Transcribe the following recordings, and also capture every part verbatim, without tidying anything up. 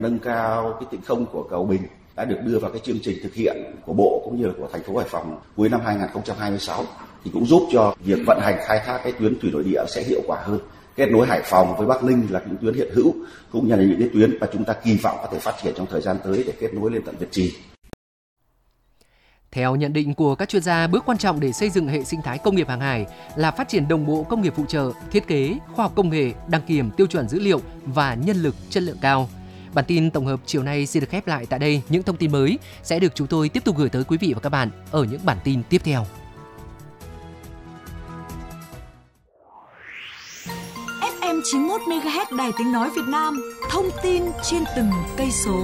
Nâng cao cái tĩnh không của cầu Bình đã được đưa vào cái chương trình thực hiện của Bộ cũng như là của thành phố Hải Phòng cuối năm hai không hai sáu thì cũng giúp cho việc vận hành khai thác cái tuyến thủy nội địa sẽ hiệu quả hơn. Kết nối Hải Phòng với Bắc Ninh là những tuyến hiện hữu cũng như là những cái tuyến mà chúng ta kỳ vọng có thể phát triển trong thời gian tới để kết nối lên tận Việt Trì. Theo nhận định của các chuyên gia, bước quan trọng để xây dựng hệ sinh thái công nghiệp hàng hải là phát triển đồng bộ công nghiệp phụ trợ, thiết kế, khoa học công nghệ, đăng kiểm, tiêu chuẩn dữ liệu và nhân lực chất lượng cao. Bản tin tổng hợp chiều nay xin được khép lại tại đây. Những thông tin mới sẽ được chúng tôi tiếp tục gửi tới quý vị và các bạn ở những bản tin tiếp theo. ép em chín mươi mốt mê ga héc Đài Tiếng nói Việt Nam, thông tin trên từng cây số.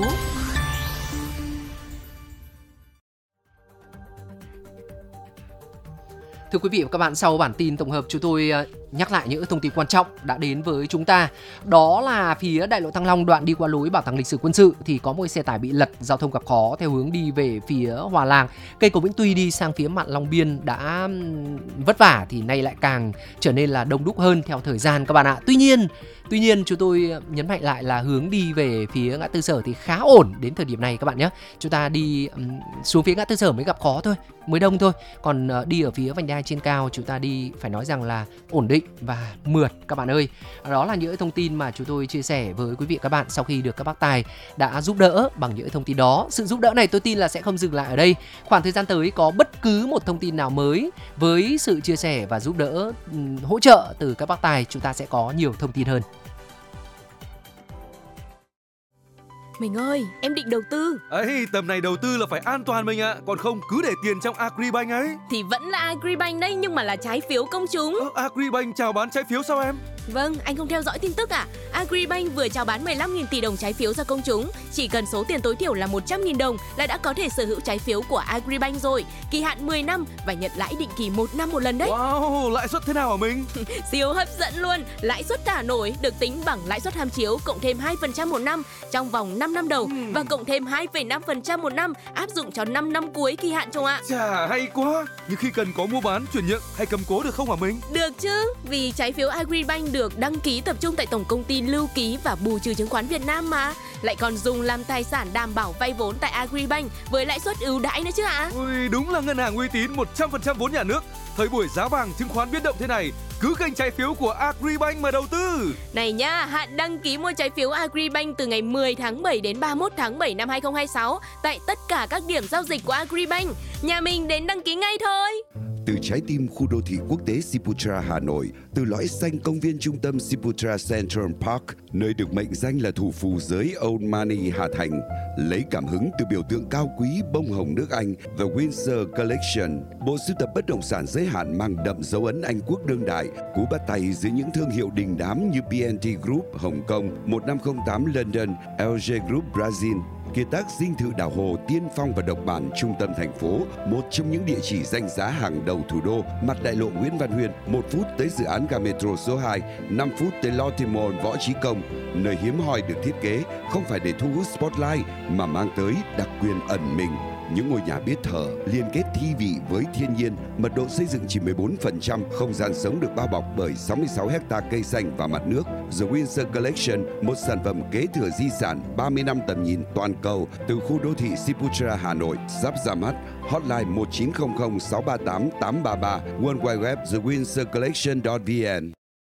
Thưa quý vị và các bạn, sau bản tin tổng hợp chúng tôi nhắc lại những thông tin quan trọng đã đến với chúng ta. Đó là phía đại lộ Thăng Long đoạn đi qua lối Bảo tàng lịch sử quân sự thì có một xe tải bị lật, giao thông gặp khó theo hướng đi về phía Hòa Lạc. Cây cầu Vĩnh Tuy đi sang phía mạn Long Biên đã vất vả thì nay lại càng trở nên là đông đúc hơn theo thời gian các bạn ạ. Tuy nhiên, Tuy nhiên chúng tôi nhấn mạnh lại là hướng đi về phía ngã tư Sở thì khá ổn đến thời điểm này các bạn nhé. Chúng ta đi um, xuống phía ngã tư Sở mới gặp khó thôi, mới đông thôi. Còn uh, đi ở phía vành đai trên cao chúng ta đi phải nói rằng là ổn định và mượt các bạn ơi. Đó là những thông tin mà chúng tôi chia sẻ với quý vị và các bạn sau khi được các bác tài đã giúp đỡ bằng những thông tin đó. Sự giúp đỡ này tôi tin là sẽ không dừng lại ở đây. Khoảng thời gian tới có bất cứ một thông tin nào mới với sự chia sẻ và giúp đỡ um, hỗ trợ từ các bác tài, chúng ta sẽ có nhiều thông tin hơn. Mình ơi, em định đầu tư. Ấy, tầm này đầu tư là phải an toàn mình ạ, à. Còn không cứ để tiền trong Agribank ấy. Thì vẫn là Agribank đấy, nhưng mà là trái phiếu công chúng. Ờ, Agribank chào bán trái phiếu sao em? Vâng, anh không theo dõi tin tức à? Agribank vừa chào bán mười lăm nghìn tỷ đồng trái phiếu ra công chúng. Chỉ cần số tiền tối thiểu là một trăm nghìn đồng là đã có thể sở hữu trái phiếu của Agribank rồi. Kỳ hạn mười năm và nhận lãi định kỳ một năm một lần đấy. Wow, lãi suất thế nào hả mình? Siêu hấp dẫn luôn. Lãi suất thả nổi được tính bằng lãi suất tham chiếu cộng thêm hai phần trăm một năm trong vòng năm năm đầu uhm. và cộng thêm hai phẩy năm phần trăm một năm áp dụng cho năm năm cuối kỳ hạn chung ạ. Chà, hay quá. Nhưng khi cần có mua bán, chuyển nhượng hay cầm cố được không hả mình? Được chứ, vì trái phiếu Agribank được đăng ký tập trung tại Tổng công ty Lưu ký và Bù trừ chứng khoán Việt Nam mà. Lại còn dùng làm tài sản đảm bảo vay vốn tại Agribank với lãi suất ưu đãi nữa chứ ạ. À? Ui, đúng là ngân hàng uy tín một trăm phần trăm vốn nhà nước. Thời buổi giá vàng chứng khoán biến động thế này, cứ kênh trái phiếu của Agribank mà đầu tư. Này nha, hạn đăng ký mua trái phiếu Agribank từ ngày mười tháng bảy đến ba mươi mốt tháng bảy năm hai không hai sáu tại tất cả các điểm giao dịch của Agribank. Nhà mình đến đăng ký ngay thôi. Từ trái tim khu đô thị quốc tế Siputra Hà Nội, từ lõi xanh công viên trung tâm Siputra Central Park, nơi được mệnh danh là thủ phủ giới Old Money Hà Thành, lấy cảm hứng từ biểu tượng cao quý bông hồng nước Anh The Windsor Collection, bộ sưu tập bất động sản giới hạn mang đậm dấu ấn Anh quốc đương đại, cú bắt tay giữa những thương hiệu đình đám như pê en tê Group Hồng Kông, một năm không tám London, lờ giê Group Brazil, kiệt tác dinh thự đảo hồ tiên phong và độc bản trung tâm thành phố, một trong những địa chỉ danh giá hàng đầu thủ đô, mặt đại lộ Nguyễn Văn Huyên, một phút tới dự án ga metro số hai, năm phút tới Lotte Mall Võ Chí Công, nơi hiếm hoi được thiết kế không phải để thu hút spotlight mà mang tới đặc quyền ẩn mình. Những ngôi nhà biết thở, liên kết thi vị với thiên nhiên, mật độ xây dựng chỉ mười bốn phần trăm, không gian sống được bao bọc bởi sáu mươi sáu héc-ta cây xanh và mặt nước. The Windsor Collection, một sản phẩm kế thừa di sản ba mươi năm tầm nhìn toàn cầu từ khu đô thị Siputra Hà Nội, sắp ra mắt. Hotline một chín không không sáu ba tám tám ba ba, World Wide Web the windsor collection chấm vn.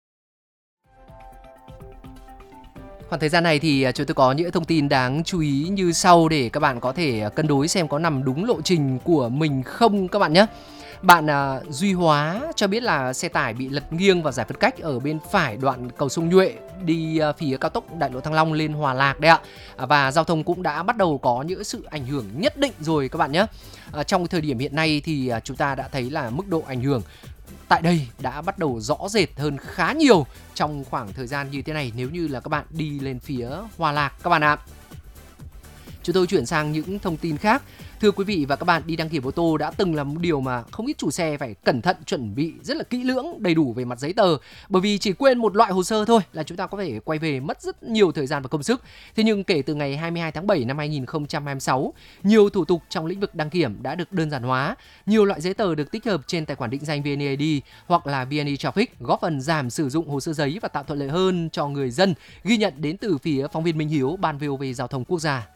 Khoảng thời gian này thì chúng tôi có những thông tin đáng chú ý như sau để các bạn có thể cân đối xem có nằm đúng lộ trình của mình không các bạn nhé. Bạn à, Duy Hóa cho biết là xe tải bị lật nghiêng vào giải phân cách ở bên phải đoạn cầu sông Nhuệ đi à, phía cao tốc đại lộ Thăng Long lên Hòa Lạc đấy ạ. À, và giao thông cũng đã bắt đầu có những sự ảnh hưởng nhất định rồi các bạn nhé. À, trong thời điểm hiện nay thì à, chúng ta đã thấy là mức độ ảnh hưởng tại đây đã bắt đầu rõ rệt hơn khá nhiều trong khoảng thời gian như thế này nếu như là các bạn đi lên phía Hòa Lạc các bạn ạ. Chúng tôi chuyển sang những thông tin khác. Thưa quý vị và các bạn, đi đăng kiểm ô tô đã từng là một điều mà không ít chủ xe phải cẩn thận, chuẩn bị rất là kỹ lưỡng, đầy đủ về mặt giấy tờ. Bởi vì chỉ quên một loại hồ sơ thôi là chúng ta có thể quay về mất rất nhiều thời gian và công sức. Thế nhưng kể từ ngày hai mươi hai tháng bảy năm hai nghìn không trăm hai mươi sáu, nhiều thủ tục trong lĩnh vực đăng kiểm đã được đơn giản hóa. Nhiều loại giấy tờ được tích hợp trên tài khoản định danh vê en e i đê hoặc là vê en e Traffic, góp phần giảm sử dụng hồ sơ giấy và tạo thuận lợi hơn cho người dân, ghi nhận đến từ phía phóng viên Minh Hiếu, Ban vê o vê Giao thông Quốc gia.